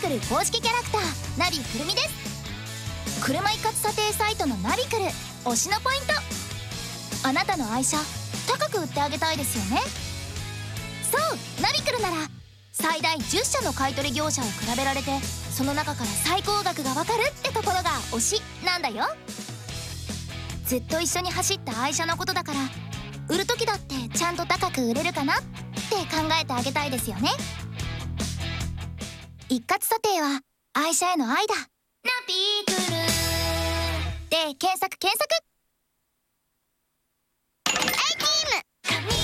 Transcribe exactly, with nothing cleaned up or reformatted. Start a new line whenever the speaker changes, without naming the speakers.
クル公式キャラクターナビくるみです。車一括査定サイトのナビクル推しのポイント、あなたの愛車高く売ってあげたいですよね。そうナビクルなら最大じゅっしゃの買取業者を比べられて、その中から最高額がわかるってところが推しなんだよ。ずっと一緒に走った愛車のことだから、売る時だってちゃんと高く売れるかなって考えてあげたいですよね。一括査定は愛車への愛だ。ナビクルで検索検索。アイテム